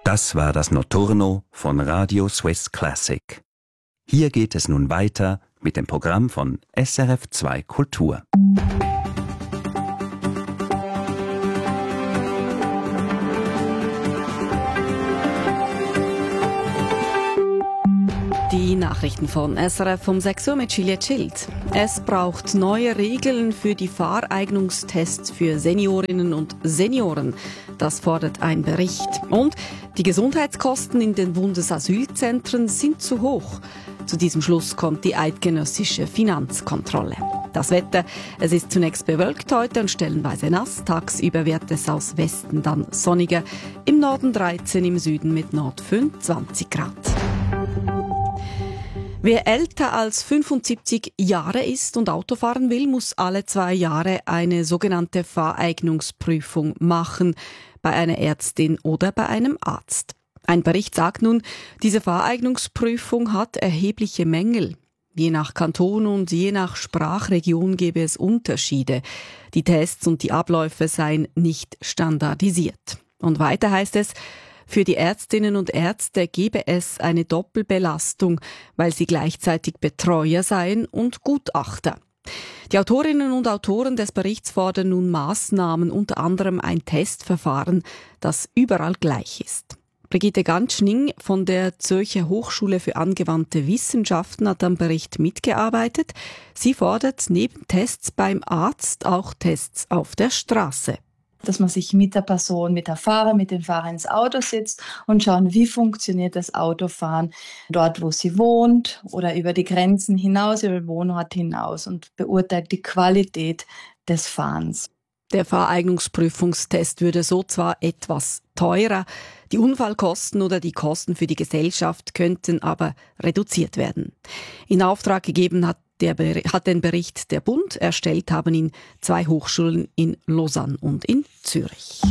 Das war das Notturno von Radio Swiss Classic. Hier geht es nun weiter mit dem Programm von SRF 2 Kultur. Die Nachrichten von SRF um 6 Uhr mit Julia Schild. Es braucht neue Regeln für die Fahreignungstests für Seniorinnen und Senioren. Das fordert ein Bericht. Und die Gesundheitskosten in den Bundesasylzentren sind zu hoch. Zu diesem Schluss kommt die eidgenössische Finanzkontrolle. Das Wetter, es ist zunächst bewölkt heute und stellenweise nass. Tagsüber wird es aus Westen dann sonniger. Im Norden 13, im Süden mit Nordföhn 20 Grad. Wer älter als 75 Jahre ist und Auto fahren will, muss alle 2 Jahre eine sogenannte Fahreignungsprüfung machen, bei einer Ärztin oder bei einem Arzt. Ein Bericht sagt nun, diese Fahreignungsprüfung hat erhebliche Mängel. Je nach Kanton und je nach Sprachregion gäbe es Unterschiede. Die Tests und die Abläufe seien nicht standardisiert. Und weiter heißt es, für die Ärztinnen und Ärzte gebe es eine Doppelbelastung, weil sie gleichzeitig Betreuer seien und Gutachter. Die Autorinnen und Autoren des Berichts fordern nun Maßnahmen, unter anderem ein Testverfahren, das überall gleich ist. Brigitte Ganschning von der Zürcher Hochschule für angewandte Wissenschaften hat am Bericht mitgearbeitet. Sie fordert neben Tests beim Arzt auch Tests auf der Straße. Dass man sich mit der Person, mit dem Fahrer ins Auto sitzt und schauen, wie funktioniert das Autofahren dort, wo sie wohnt oder über die Grenzen hinaus, über den Wohnort hinaus und beurteilt die Qualität des Fahrens. Der Fahreignungsprüfungstest würde so zwar etwas teurer, die Unfallkosten oder die Kosten für die Gesellschaft könnten aber reduziert werden. In Auftrag gegeben hat den Bericht der Bund. Erstellt haben ihn 2 Hochschulen in Lausanne und in Zürich.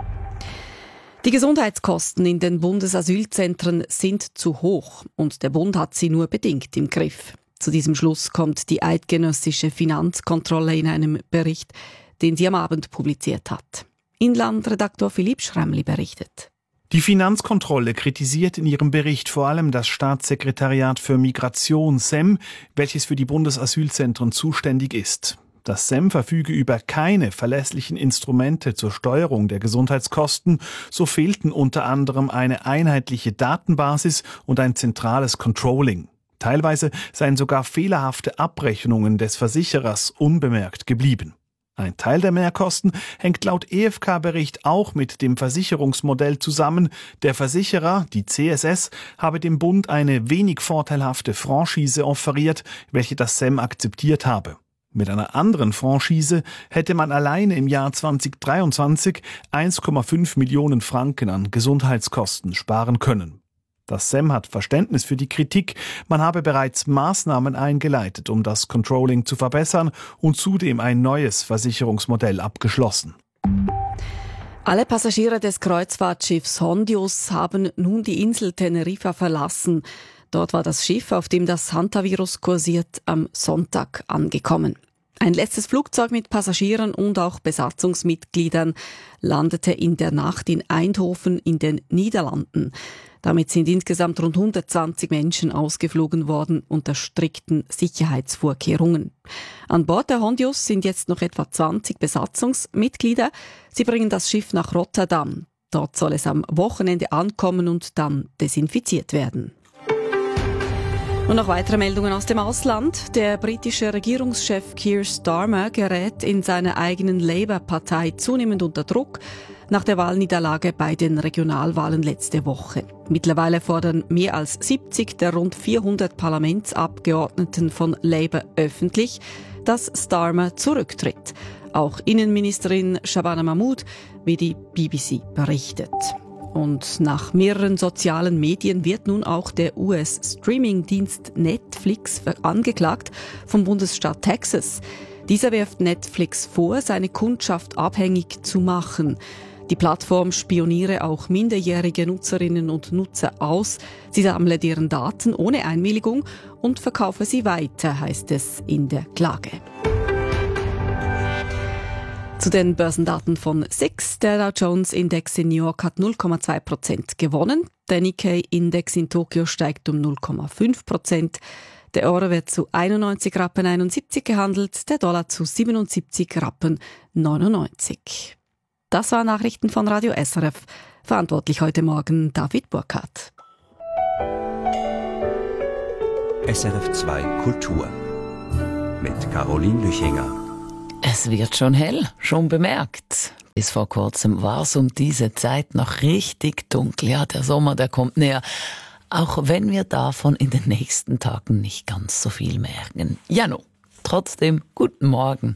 Die Gesundheitskosten in den Bundesasylzentren sind zu hoch und der Bund hat sie nur bedingt im Griff. Zu diesem Schluss kommt die eidgenössische Finanzkontrolle in einem Bericht, den sie am Abend publiziert hat. Inlandredaktor Philipp Schremli berichtet. Die Finanzkontrolle kritisiert in ihrem Bericht vor allem das Staatssekretariat für Migration SEM, welches für die Bundesasylzentren zuständig ist. Das SEM verfüge über keine verlässlichen Instrumente zur Steuerung der Gesundheitskosten, so fehlten unter anderem eine einheitliche Datenbasis und ein zentrales Controlling. Teilweise seien sogar fehlerhafte Abrechnungen des Versicherers unbemerkt geblieben. Ein Teil der Mehrkosten hängt laut EFK-Bericht auch mit dem Versicherungsmodell zusammen. Der Versicherer, die CSS, habe dem Bund eine wenig vorteilhafte Franchise offeriert, welche das SEM akzeptiert habe. Mit einer anderen Franchise hätte man alleine im Jahr 2023 1,5 Millionen Franken an Gesundheitskosten sparen können. Das SEM hat Verständnis für die Kritik. Man habe bereits Maßnahmen eingeleitet, um das Controlling zu verbessern und zudem ein neues Versicherungsmodell abgeschlossen. Alle Passagiere des Kreuzfahrtschiffs Hondius haben nun die Insel Teneriffa verlassen. Dort war das Schiff, auf dem das Hantavirus kursiert, am Sonntag angekommen. Ein letztes Flugzeug mit Passagieren und auch Besatzungsmitgliedern landete in der Nacht in Eindhoven in den Niederlanden. Damit sind insgesamt rund 120 Menschen ausgeflogen worden unter strikten Sicherheitsvorkehrungen. An Bord der Hondius sind jetzt noch etwa 20 Besatzungsmitglieder. Sie bringen das Schiff nach Rotterdam. Dort soll es am Wochenende ankommen und dann desinfiziert werden. Und noch weitere Meldungen aus dem Ausland. Der britische Regierungschef Keir Starmer gerät in seiner eigenen Labour-Partei zunehmend unter Druck nach der Wahlniederlage bei den Regionalwahlen letzte Woche. Mittlerweile fordern mehr als 70 der rund 400 Parlamentsabgeordneten von Labour öffentlich, dass Starmer zurücktritt. Auch Innenministerin Shabana Mahmood, wie die BBC berichtet. Und nach mehreren sozialen Medien wird nun auch der US-Streaming-Dienst Netflix angeklagt vom Bundesstaat Texas. Dieser wirft Netflix vor, seine Kundschaft abhängig zu machen. Die Plattform spioniere auch minderjährige Nutzerinnen und Nutzer aus. Sie sammle deren Daten ohne Einwilligung und verkaufe sie weiter, heißt es in der Klage. Zu den Börsendaten von SIX. Der Dow Jones Index in New York hat 0,2% gewonnen. Der Nikkei-Index in Tokio steigt um 0,5%. Der Euro wird zu 91,71 Rappen gehandelt, der Dollar zu 77,99 Rappen. Das waren Nachrichten von Radio SRF. Verantwortlich heute Morgen David Burkhardt. SRF 2 Kultur mit Caroline Lüchinger. Es wird schon hell, schon bemerkt. Bis vor kurzem war es um diese Zeit noch richtig dunkel. Ja, der Sommer, der kommt näher. Auch wenn wir davon in den nächsten Tagen nicht ganz so viel merken. Ja, no. Trotzdem, guten Morgen.